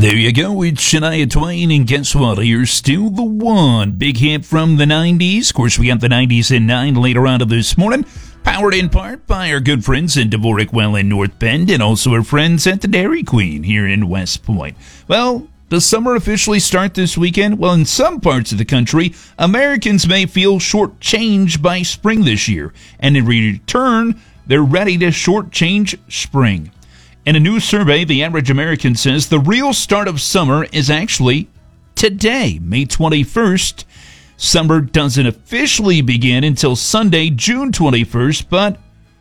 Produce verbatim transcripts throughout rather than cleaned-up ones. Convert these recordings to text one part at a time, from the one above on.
There you go, it's Shania Twain, and guess what? Here's still the one. Big hit from the nineties. Of course, we got the nineties in nine later on this morning. Powered in part by our good friends in Dvorak Well in North Bend, and also our friends at the Dairy Queen here in West Point. Well, does summer officially start this weekend? Well, in some parts of the country, Americans may feel shortchanged by spring this year, and in return, they're ready to shortchange spring. In a new survey, the average American says the real start of summer is actually today, May twenty-first. Summer doesn't officially begin until Sunday, June twenty-first, but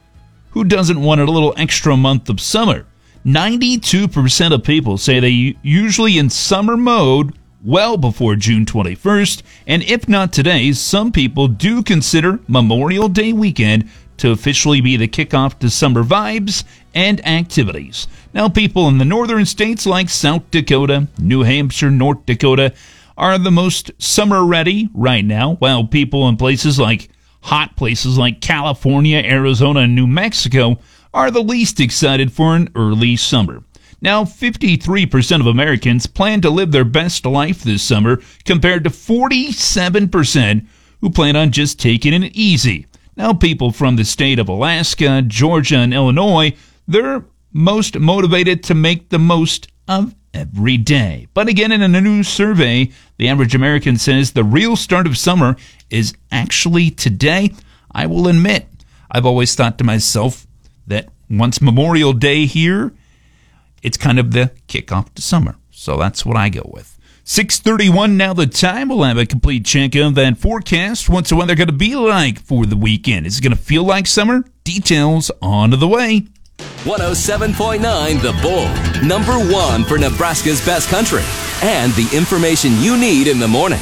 who doesn't want a little extra month of summer? ninety-two percent of people say they usually in summer mode well before June twenty-first, and if not today, some people do consider Memorial Day weekend to officially be the kickoff to summer vibes and activities. Now, people in the northern states like South Dakota, New Hampshire, North Dakota are the most summer ready right now, while people in places like hot places like California, Arizona, and New Mexico are the least excited for an early summer. Now, fifty-three percent of Americans plan to live their best life this summer, compared to forty-seven percent who plan on just taking it easy. Now, people from the state of Alaska, Georgia, and Illinois, they're most motivated to make the most of every day. But again, in a new survey, the average American says the real start of summer is actually today. I will admit, I've always thought to myself that once Memorial Day here, it's kind of the kickoff to summer. So that's what I go with. six thirty-one now the time. We'll have a complete check of that forecast. What's the weather going to be like for the weekend? Is it going to feel like summer? Details on to the way. one oh seven point nine The Bull, number one for Nebraska's best country, and the information you need in the morning.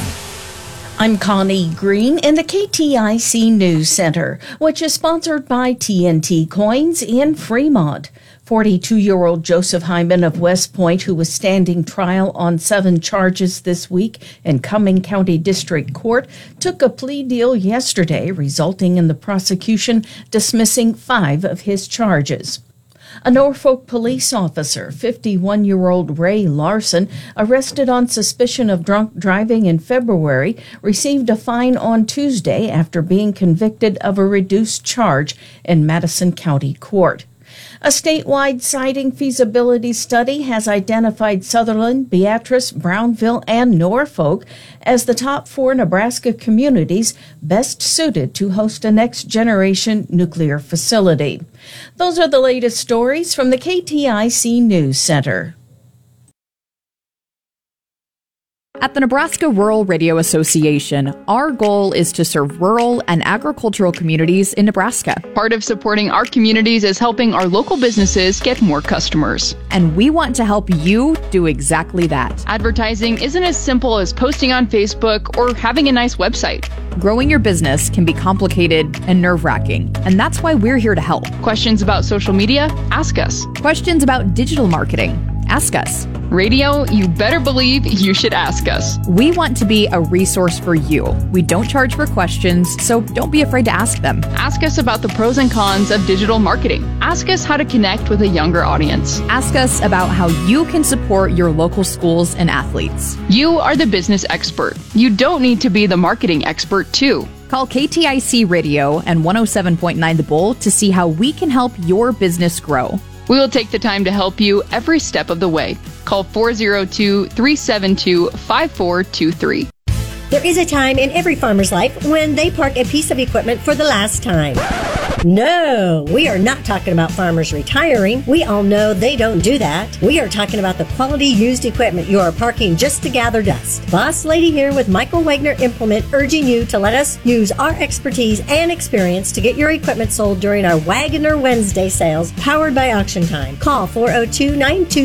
I'm Connie Green in the K T I C News Center, which is sponsored by T N T Coins in Fremont. forty-two-year-old Joseph Hyman of West Point, who was standing trial on seven charges this week in Cumming County District Court, took a plea deal yesterday, resulting in the prosecution dismissing five of his charges. A Norfolk police officer, fifty-one-year-old Ray Larson, arrested on suspicion of drunk driving in February, received a fine on Tuesday after being convicted of a reduced charge in Madison County Court. A statewide siting feasibility study has identified Sutherland, Beatrice, Brownville, and Norfolk as the top four Nebraska communities best suited to host a next-generation nuclear facility. Those are the latest stories from the K T I C News Center. At the Nebraska Rural Radio Association, our goal is to serve rural and agricultural communities in Nebraska. Part of supporting our communities is helping our local businesses get more customers. And we want to help you do exactly that. Advertising isn't as simple as posting on Facebook or having a nice website. Growing your business can be complicated and nerve-wracking, and that's why we're here to help. Questions about social media? Ask us. Questions about digital marketing? Ask us. Radio, you better believe you should ask us. We want to be a resource for you. We don't charge for questions, so don't be afraid to ask them. Ask us about the pros and cons of digital marketing. Ask us how to connect with a younger audience. Ask us about how you can support your local schools and athletes. You are the business expert. You don't need to be the marketing expert, too. Call K T I C Radio and one oh seven point nine The Bull to see how we can help your business grow. We will take the time to help you every step of the way. Call four oh two, three seven two, five four two three. There is a time in every farmer's life when they park a piece of equipment for the last time. No, we are not talking about farmers retiring. We all know they don't do that. We are talking about the quality used equipment you are parking just to gather dust. Boss Lady here with Michael Wagner Implement, urging you to let us use our expertise and experience to get your equipment sold during our Wagoner Wednesday sales powered by Auction Time. Call four oh two, nine two